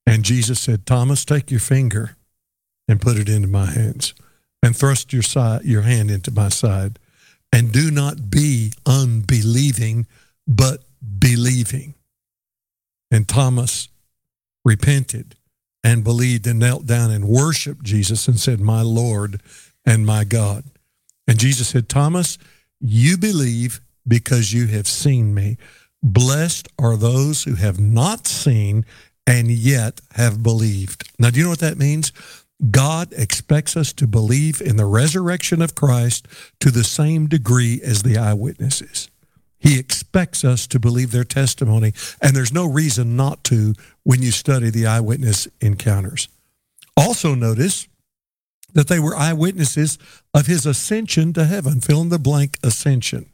And Jesus said, Thomas, take your finger and put it into my hands, and thrust your hand into my side, and do not be unbelieving, but believing. And Thomas repented and believed and knelt down and worshiped Jesus and said, my Lord and my God. And Jesus said, Thomas, you believe because you have seen me. Blessed are those who have not seen and yet have believed. Now, do you know what that means? God expects us to believe in the resurrection of Christ to the same degree as the eyewitnesses. He expects us to believe their testimony, and there's no reason not to when you study the eyewitness encounters. Also notice that they were eyewitnesses of his ascension to heaven. Fill in the blank, ascension.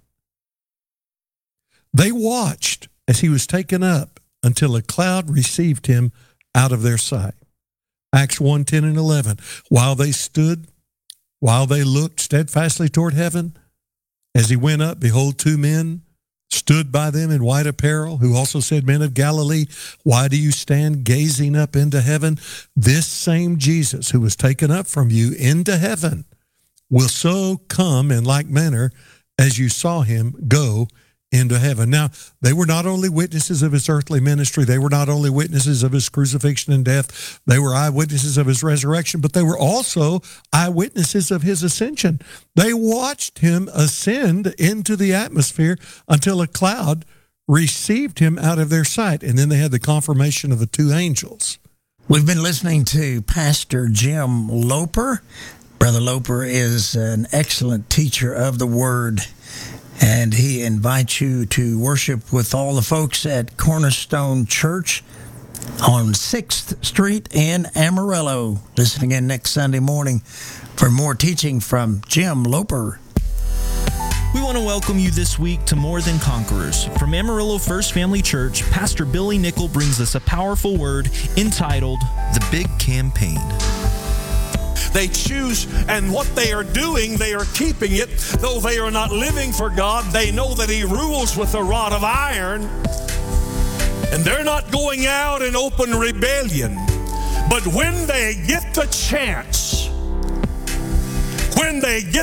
They watched as he was taken up until a cloud received him out of their sight. Acts 1, 10 and 11. While they stood, while they looked steadfastly toward heaven, as he went up, behold, two men stood by them in white apparel, who also said, Men of Galilee, why do you stand gazing up into heaven? This same Jesus who was taken up from you into heaven will so come in like manner as you saw him go into heaven. Now, they were not only witnesses of his earthly ministry, they were not only witnesses of his crucifixion and death, they were eyewitnesses of his resurrection, but they were also eyewitnesses of his ascension. They watched him ascend into the atmosphere until a cloud received him out of their sight, and then they had the confirmation of the two angels. We've been listening to Pastor Jim Loper. Brother Loper is an excellent teacher of the Word, and he invites you to worship with all the folks at Cornerstone Church on 6th Street in Amarillo. Listen again next Sunday morning for more teaching from Jim Loper. We want to welcome you this week to More Than Conquerors. From Amarillo First Family Church, Pastor Billy Nickel brings us a powerful word entitled The Big Campaign. They choose, and what they are doing, they are keeping it. Though they are not living for God, they know that He rules with a rod of iron. And they're not going out in open rebellion. But when they get the chance, when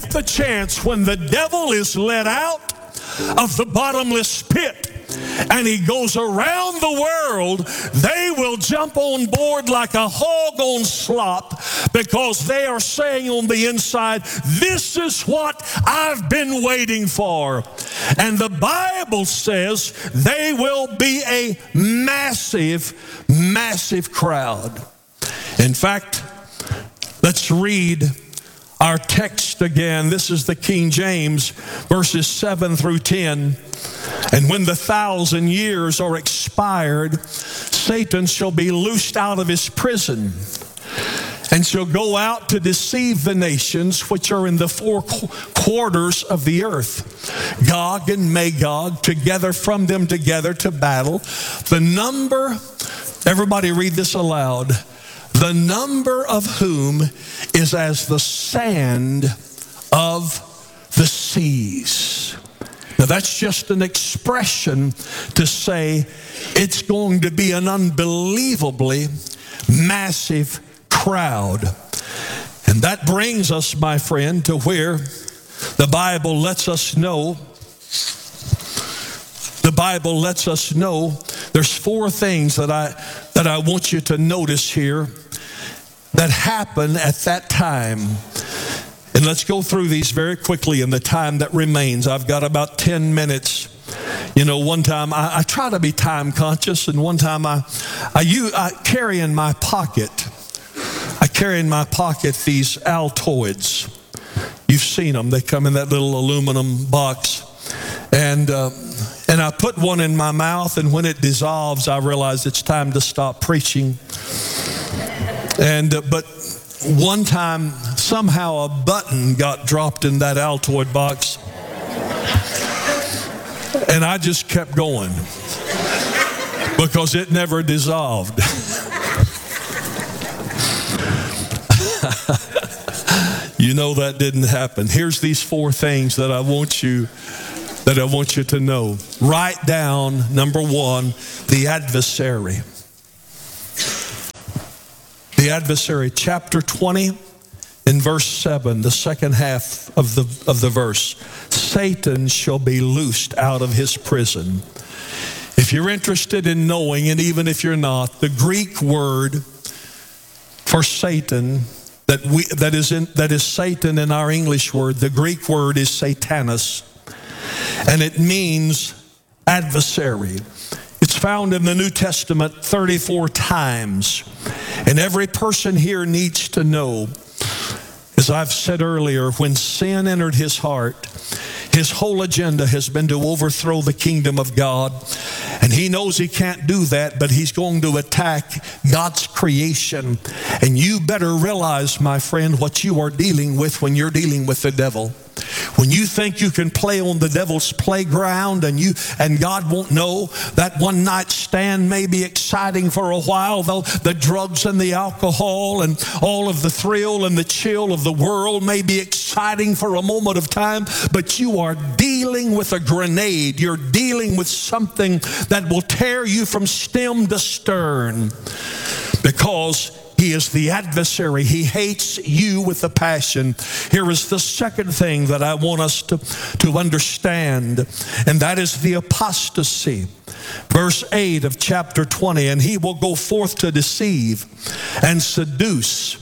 the devil is let out of the bottomless pit, and he goes around the world, they will jump on board like a hog on slop, because they are saying on the inside, this is what I've been waiting for. And the Bible says they will be a massive, massive crowd. In fact, let's read our text again. This is the King James, verses 7 through 10. And when the 1,000 years are expired, Satan shall be loosed out of his prison, and shall go out to deceive the nations which are in the four quarters of the earth, Gog and Magog, to gather from them together to battle. The number, everybody read this aloud, the number of whom is as the sand of the seas. Now that's just an expression to say it's going to be an unbelievably massive crowd. And that brings us, my friend, to where the Bible lets us know, there's four things that I want you to notice here that happened at that time. And let's go through these very quickly in the time that remains. I've got about 10 minutes. You know, one time I try to be time conscious, and one time I carry in my pocket these Altoids. You've seen them. They come in that little aluminum box. And I put one in my mouth, and when it dissolves, I realize it's time to stop preaching. But one time, somehow a button got dropped in that Altoid box, and I just kept going because it never dissolved. You know that didn't happen. Here's these four things that I want you to know. Write down, number one, the adversary. The adversary, chapter 20, in verse 7, the second half of the verse. Satan shall be loosed out of his prison. If you're interested in knowing, and even if you're not, the Greek word for Satan, that is Satan in our English word, the Greek word is Satanas, and it means adversary. It's found in the New Testament 34 times. And every person here needs to know, as I've said earlier, when sin entered his heart, his whole agenda has been to overthrow the kingdom of God. And he knows he can't do that, but he's going to attack God's creation. And you better realize, my friend, what you are dealing with when you're dealing with the devil. When you think you can play on the devil's playground and God won't know, that one night stand may be exciting for a while, though the drugs and the alcohol and all of the thrill and the chill of the world may be exciting for a moment of time, but you are dealing with a grenade. You're dealing with something that will tear you from stem to stern, because he is the adversary. He hates you with a passion. Here is the second thing that I want us to understand, and that is the apostasy. Verse 8 of chapter 20, and he will go forth to deceive and seduce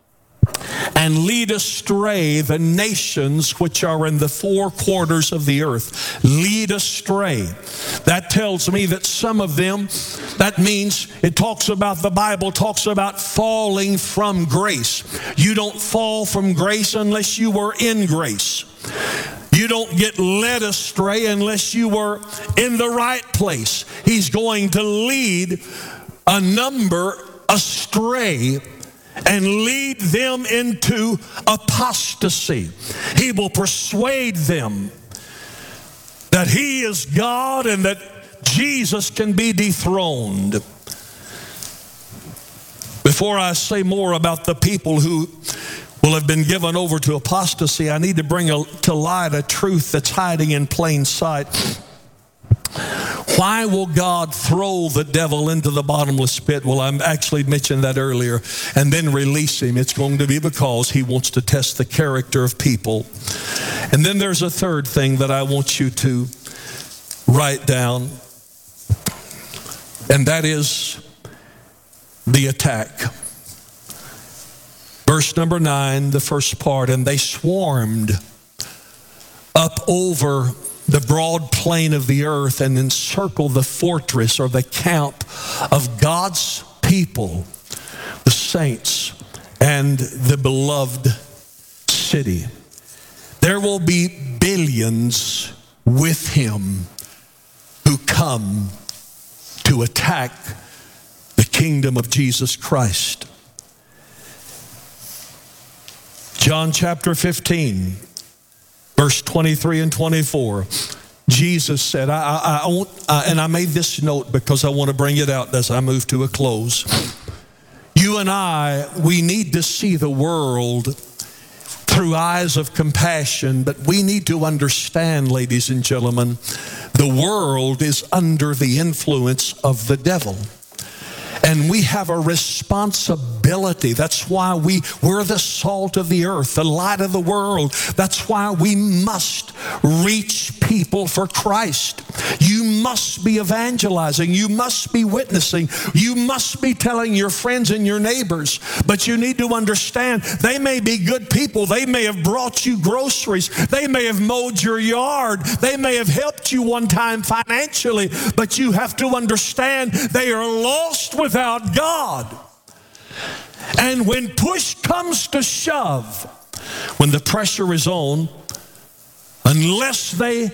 and lead astray the nations which are in the four quarters of the earth. Lead astray. That tells me that some of them, that means the Bible talks about falling from grace. You don't fall from grace unless you were in grace. You don't get led astray unless you were in the right place. He's going to lead a number astray and lead them into apostasy. He will persuade them that he is God and that Jesus can be dethroned. Before I say more about the people who will have been given over to apostasy, I need to bring to light a truth that's hiding in plain sight. Why will God throw the devil into the bottomless pit? Well, I actually mentioned that earlier. And then release him. It's going to be because he wants to test the character of people. And then there's a third thing that I want you to write down. And that is the attack. Verse number 9, the first part. And they swarmed up over the broad plain of the earth and encircle the fortress or the camp of God's people, the saints, and the beloved city. There will be billions with him who come to attack the kingdom of Jesus Christ. John chapter 15. Verse 23 and 24, Jesus said, and I made this note because I want to bring it out as I move to a close. You and we need to see the world through eyes of compassion, but we need to understand, ladies and gentlemen, the world is under the influence of the devil. And we have a responsibility. That's why we're the salt of the earth, the light of the world. That's why we must reach people for Christ. You must be evangelizing. You must be witnessing. You must be telling your friends and your neighbors. But you need to understand, they may be good people. They may have brought you groceries. They may have mowed your yard. They may have helped you one time financially. But you have to understand, they are lost without God. And when push comes to shove, when the pressure is on, unless they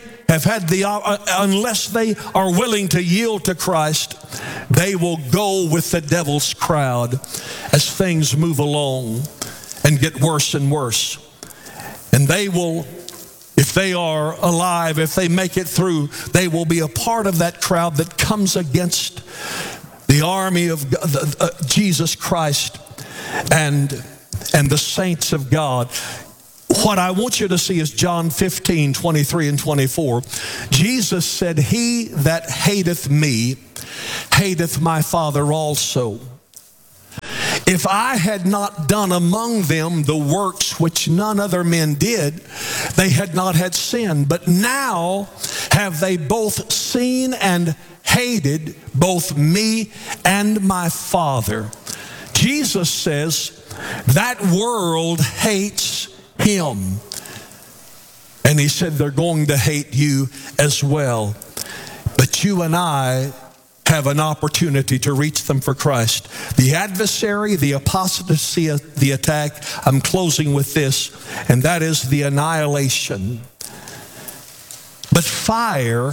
are willing to yield to Christ, they will go with the devil's crowd as things move along and get worse and worse. And they will, if they are alive, if they make it through, they will be a part of that crowd that comes against the army of Jesus Christ and the saints of God. What I want you to see is John 15, 23 and 24. Jesus said, "He that hateth me, hateth my Father also. if I had not done among them the works which none other men did, they had not had sin. But now have they both seen and hated both me and my Father. Jesus says that world hates him. And he said they're going to hate you as well. But you and I have an opportunity to reach them for Christ. The adversary, the apostasy, the attack, I'm closing with this, and that is the annihilation. But fire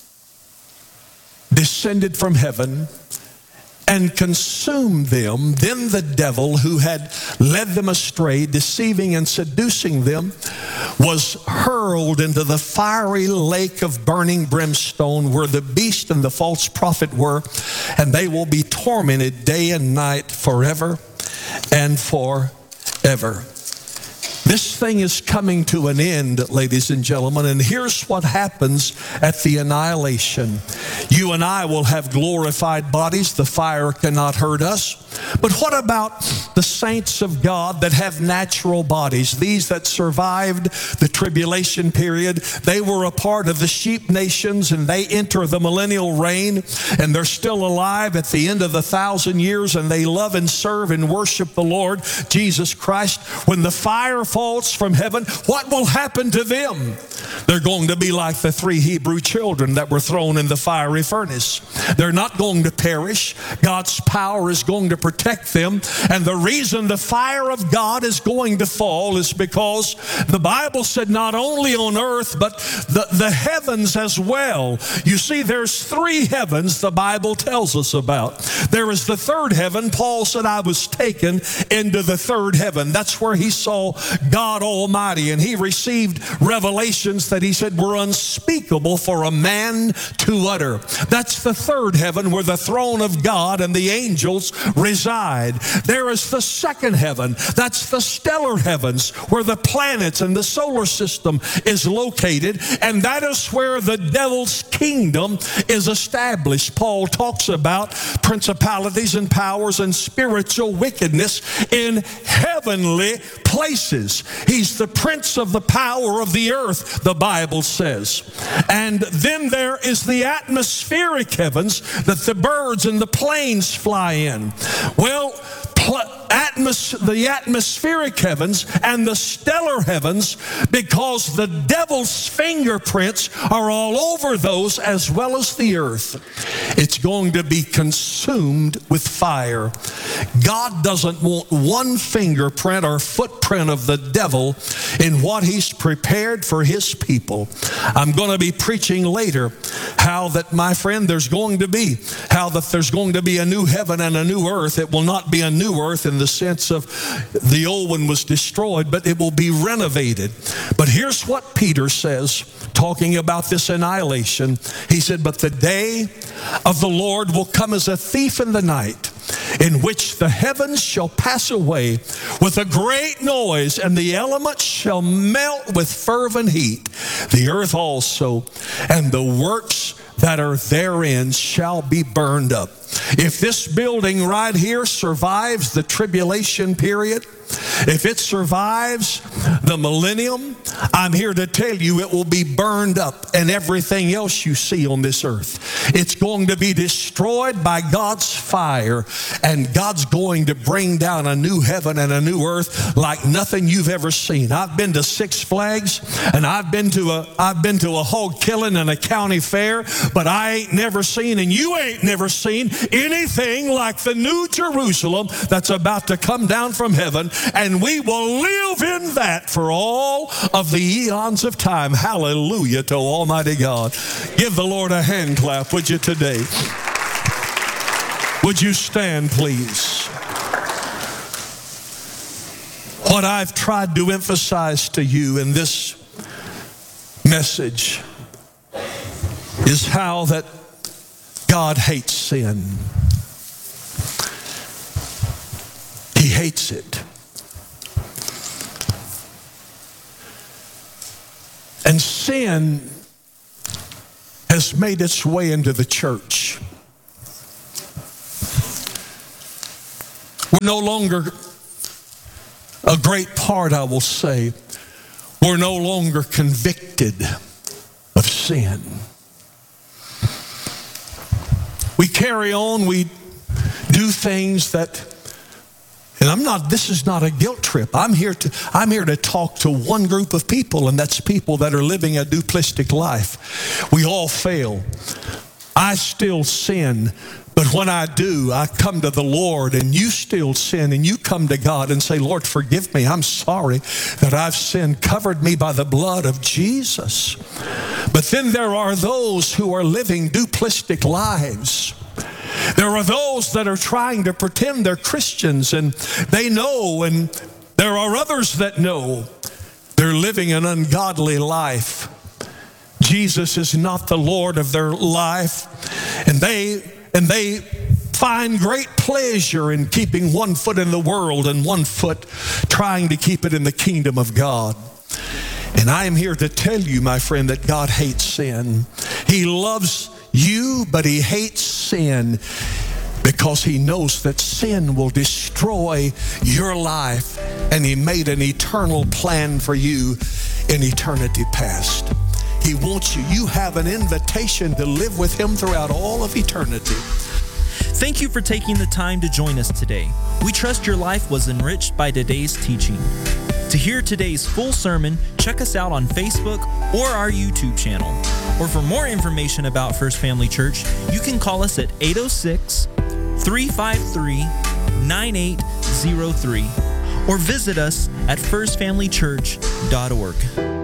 descended from heaven and consumed them. Then the devil, who had led them astray, deceiving and seducing them, was hurled into the fiery lake of burning brimstone, where the beast and the false prophet were, and they will be tormented day and night forever and forever. This thing is coming to an end, ladies and gentlemen, and here's what happens at the annihilation. You and I will have glorified bodies. The fire cannot hurt us. But what about the saints of God that have natural bodies? These that survived the tribulation period, they were a part of the sheep nations, and they enter the millennial reign, and they're still alive at the end of the 1,000 years, and they love and serve and worship the Lord Jesus Christ. When the fire falls from heaven, what will happen to them? They're going to be like the 3 Hebrew children that were thrown in the fiery furnace. They're not going to perish. God's power is going to protect them. And the reason the fire of God is going to fall is because the Bible said not only on earth, but the heavens as well. You see, there's 3 heavens the Bible tells us about. There is the 3rd heaven. Paul said, I was taken into the 3rd heaven. That's where he saw God Almighty, and he received revelations that he said were unspeakable for a man to utter. That's the 3rd heaven, where the throne of God and the angels reside. There is the 2nd heaven. That's the stellar heavens, where the planets and the solar system is located, and that is where the devil's kingdom is established. Paul talks about principalities and powers and spiritual wickedness in heavenly places. He's the prince of the power of the earth, the Bible says. And then there is the atmospheric heavens that the birds and the planes fly in. Well, the atmospheric heavens and the stellar heavens, because the devil's fingerprints are all over those as well as the earth. It's going to be consumed with fire. God doesn't want one fingerprint or footprint of the devil in what he's prepared for his people. I'm going to be preaching later how that, my friend, there's going to be a new heaven and a new earth. It will not be a new earth in the sense of the old one was destroyed, but it will be renovated. But here's what Peter says, talking about this annihilation. He said, but the day of the Lord will come as a thief in the night, in which the heavens shall pass away with a great noise, and the elements shall melt with fervent heat. The earth also and the works that are therein shall be burned up. If this building right here survives the tribulation period, if it survives the millennium, I'm here to tell you it will be burned up, and everything else you see on this earth. It's going to be destroyed by God's fire, and God's going to bring down a new heaven and a new earth like nothing you've ever seen. I've been to Six Flags, and I've been to a hog killing and a county fair, but I ain't never seen, and you ain't never seen, anything like the New Jerusalem that's about to come down from heaven, and we will live in that for all of the eons of time. Hallelujah to Almighty God. Give the Lord a hand clap, would you, today? Would you stand, please? What I've tried to emphasize to you in this message is how that God hates sin. He hates it. And sin has made its way into the church. We're no longer, a great part, I will say, we're no longer convicted of sin. We carry on, we do things that, and this is not a guilt trip. I'm here to talk to one group of people, and that's people that are living a duplistic life. We all fail. I still sin, but when I do, I come to the Lord, and you still sin, and you come to God and say, Lord, forgive me. I'm sorry that I've sinned. Covered me by the blood of Jesus. But then there are those who are living duplistic lives. There are those that are trying to pretend they're Christians, and they know, and there are others that know they're living an ungodly life. Jesus is not the Lord of their life, and they find great pleasure in keeping one foot in the world and one foot trying to keep it in the kingdom of God. And I am here to tell you, my friend, that God hates sin. He loves you, but he hates sin because he knows that sin will destroy your life, and he made an eternal plan for you in eternity past. He wants you. You have an invitation to live with him throughout all of eternity. Thank you for taking the time to join us today. We trust your life was enriched by today's teaching. To hear today's full sermon, check us out on Facebook or our YouTube channel. Or for more information about First Family Church, you can call us at 806-353-9803 or visit us at firstfamilychurch.org.